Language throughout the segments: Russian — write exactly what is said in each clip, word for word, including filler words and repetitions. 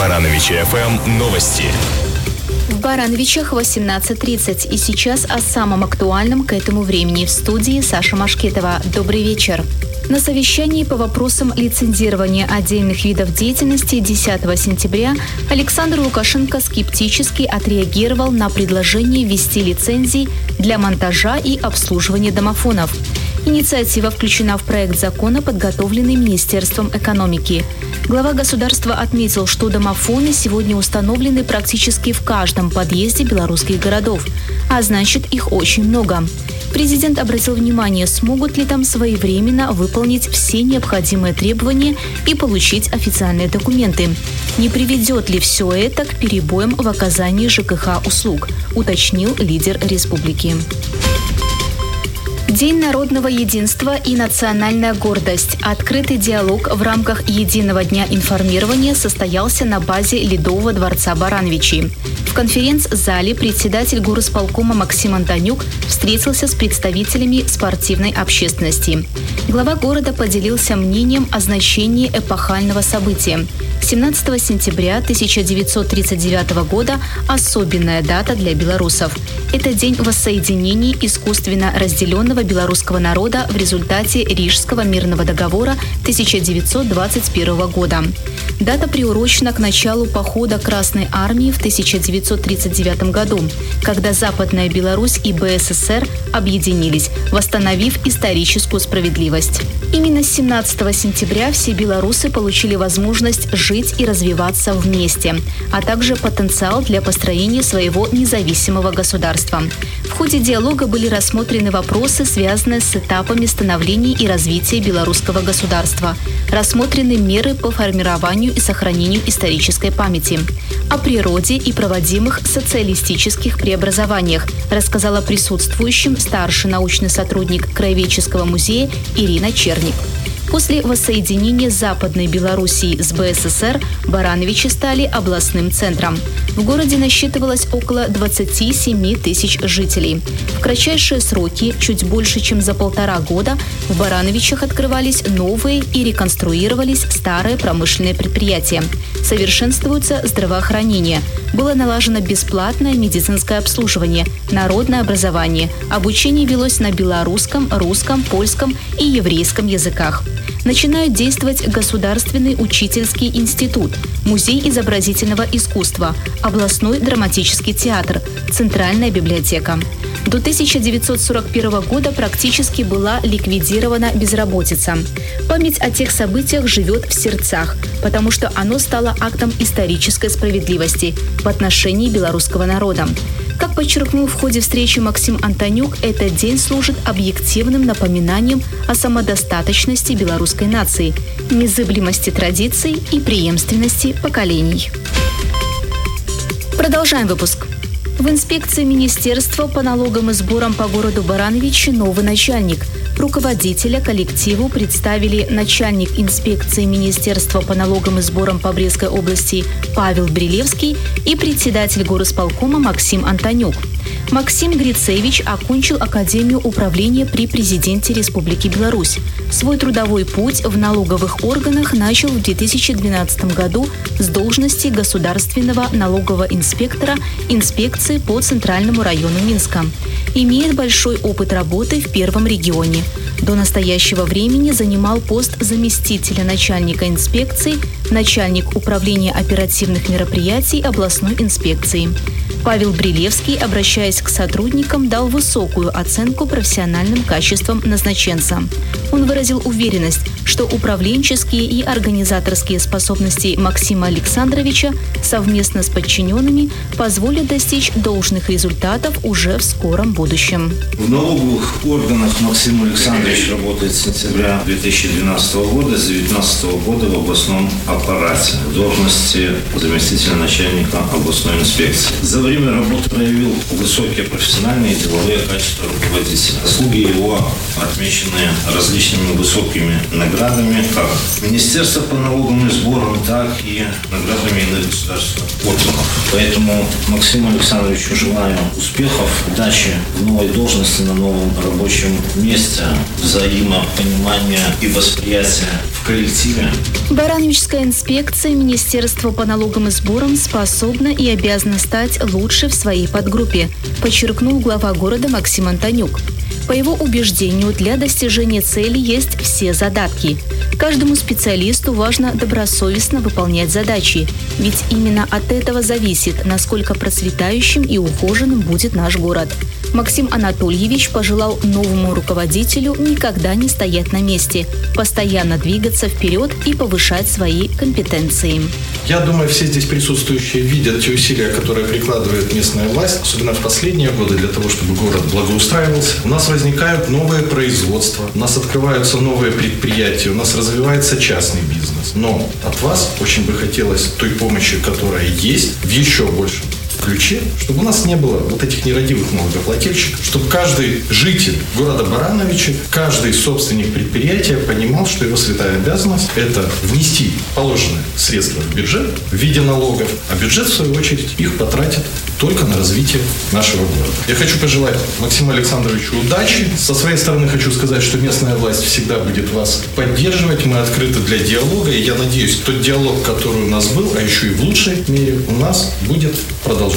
Барановичи эф эм новости. В Барановичах восемнадцать тридцать. И сейчас о самом актуальном к этому времени. В студии Саша Машкетова. Добрый вечер. На совещании по вопросам лицензирования отдельных видов деятельности десятого сентября Александр Лукашенко скептически отреагировал на предложение ввести лицензии для монтажа и обслуживания домофонов. Инициатива включена в проект закона, подготовленный Министерством экономики. Глава государства отметил, что домофоны сегодня установлены практически в каждом подъезде белорусских городов, а значит, их очень много. Президент обратил внимание, смогут ли там своевременно выполнить все необходимые требования и получить официальные документы. Не приведет ли все это к перебоям в оказании ЖКХ услуг, уточнил лидер республики. День народного единства и национальная гордость. Открытый диалог в рамках Единого дня информирования состоялся на базе Ледового дворца Барановичей. В конференц-зале председатель горосполкома Максим Антонюк встретился с представителями спортивной общественности. Глава города поделился мнением о значении эпохального события. семнадцатого сентября тысяча девятьсот тридцать девятого года – особенная дата для белорусов. Это день воссоединения искусственно разделенного белорусского народа в результате Рижского мирного договора тысяча девятьсот двадцать первого года. Дата приурочена к началу похода Красной армии в тысяча девятьсот тридцать девятом году, когда Западная Беларусь и бэ эс эс эр объединились, восстановив историческую справедливость. Именно с семнадцатого сентября все белорусы получили возможность жить и развиваться вместе, а также потенциал для построения своего независимого государства. В ходе диалога были рассмотрены вопросы, связанные с этапами становления и развития белорусского государства. Рассмотрены меры по формированию и сохранению исторической памяти. О природе и проводимых социалистических преобразованиях рассказала присутствующим старший научный сотрудник Краеведческого музея Ирина Черник. После воссоединения Западной Белоруссии с бэ эс эс эр Барановичи стали областным центром. В городе насчитывалось около двадцати семи тысяч жителей. В кратчайшие сроки, чуть больше, чем за полтора года, в Барановичах открывались новые и реконструировались старые промышленные предприятия. Совершенствуется здравоохранение. Было налажено бесплатное медицинское обслуживание, народное образование. Обучение велось на белорусском, русском, польском и еврейском языках. Начинают действовать Государственный учительский институт, Музей изобразительного искусства, областной драматический театр, Центральная библиотека. До тысяча девятьсот сорок первого года практически была ликвидирована безработица. Память о тех событиях живет в сердцах, потому что оно стало актом исторической справедливости в отношении белорусского народа. Как подчеркнул в ходе встречи Максим Антонюк, этот день служит объективным напоминанием о самодостаточности белорусской нации, незыблемости традиций и преемственности поколений. Продолжаем выпуск. В инспекции Министерства по налогам и сборам по городу Барановичи новый начальник. Руководителя коллективу представили начальник инспекции Министерства по налогам и сборам по Брестской области Павел Брилевский и председатель горосполкома Максим Антонюк. Максим Грицевич окончил Академию управления при президенте Республики Беларусь. Свой трудовой путь в налоговых органах начал в две тысячи двенадцатом году с должности государственного налогового инспектора инспекции по Центральному району Минска. Имеет большой опыт работы в Первом регионе. До настоящего времени занимал пост заместителя начальника инспекции, начальник управления оперативных мероприятий областной инспекции. Павел Брилевский, обращаясь к сотрудникам, дал высокую оценку профессиональным качествам назначенца. Он выразил уверенность, что управленческие и организаторские способности Максима Александровича совместно с подчиненными позволят достичь должных результатов уже в скором будущем. В налоговых органах Максим Александрович работает с сентября две тысячи двенадцатого года, с две тысячи девятнадцатого года в областном аппарате в должности заместителя начальника областной инспекции. За время работы проявил высокие профессиональные и деловые качества руководителя. Заслуги его отмечены различными высокими наградами наградами как Министерства по налогам и сборам, так и наградами иных государственных органов. Поэтому Максиму Александровичу желаю успехов, удачи в новой должности, на новом рабочем месте, взаимопонимания и восприятия в коллективе. Барановичская инспекция Министерства по налогам и сборам способна и обязана стать лучше в своей подгруппе, подчеркнул глава города Максим Антонюк. По его убеждению, для достижения цели есть все задатки. Каждому специалисту важно добросовестно выполнять задачи, ведь именно от этого зависит, насколько процветающим и ухоженным будет наш город. Максим Анатольевич пожелал новому руководителю никогда не стоять на месте, постоянно двигаться вперед и повышать свои компетенции. Я думаю, все здесь присутствующие видят те усилия, которые прикладывает местная власть, особенно в последние годы, для того, чтобы город благоустраивался. У нас возникают новые производства, у нас открываются новые предприятия, у нас развивается частный бизнес. Но от вас очень бы хотелось той помощи, которая есть, в еще большем ключе, чтобы у нас не было вот этих нерадивых налогоплательщиков, чтобы каждый житель города Барановича, каждый собственник предприятия понимал, что его святая обязанность – это внести положенные средства в бюджет в виде налогов, а бюджет, в свою очередь, их потратит только на развитие нашего города. Я хочу пожелать Максиму Александровичу удачи. Со своей стороны хочу сказать, что местная власть всегда будет вас поддерживать. Мы открыты для диалога, и я надеюсь, тот диалог, который у нас был, а еще и в лучшей мере, у нас будет продолжаться.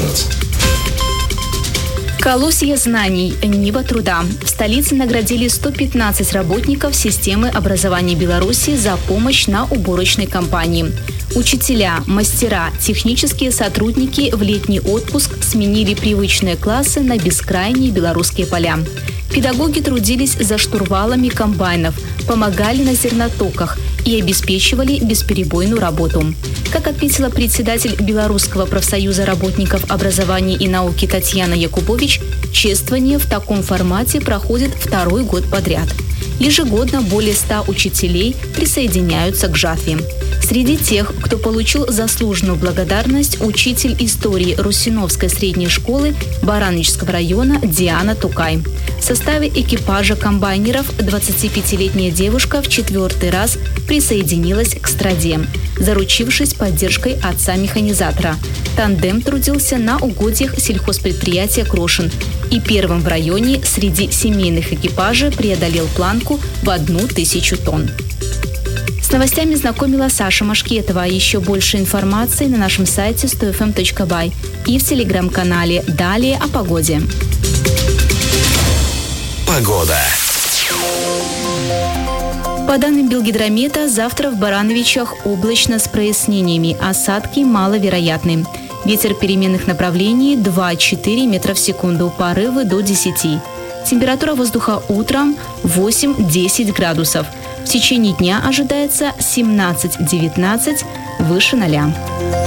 Колосье знаний, Нива труда. В столице наградили сто пятнадцать работников системы образования Беларуси за помощь на уборочной кампании. Учителя, мастера, технические сотрудники в летний отпуск сменили привычные классы на бескрайние белорусские поля. Педагоги трудились за штурвалами комбайнов, помогали на зернотоках и обеспечивали бесперебойную работу. Как отметила председатель Белорусского профсоюза работников образования и науки Татьяна Якубович, чествование в таком формате проходит второй год подряд. Ежегодно более ста учителей присоединяются к жатве. Среди тех, кто получил заслуженную благодарность, учитель истории Русиновской средней школы Барановичского района Диана Тукай. В составе экипажа комбайнеров двадцатипятилетняя девушка в четвертый раз присоединилась к страде, заручившись поддержкой отца-механизатора. Тандем трудился на угодьях сельхозпредприятия «Крошин» и первым в районе среди семейных экипажей преодолел планку в одну тысячу тонн. С новостями знакомила Саша Машкетова. Еще больше информации на нашем сайте сто эф эм точка бай и в телеграм-канале. Далее о погоде. Погода. По данным Белгидромета, завтра в Барановичах облачно с прояснениями, осадки маловероятны. Ветер переменных направлений два-четыре метра в секунду, порывы до десяти. Температура воздуха утром восемь-десять градусов. В течение дня ожидается семнадцать-девятнадцать, выше ноля.